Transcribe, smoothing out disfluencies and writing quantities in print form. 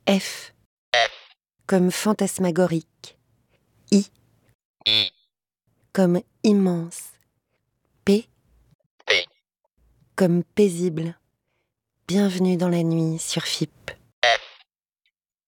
F comme fantasmagorique. I comme immense. P comme paisible. Bienvenue dans la nuit sur FIP.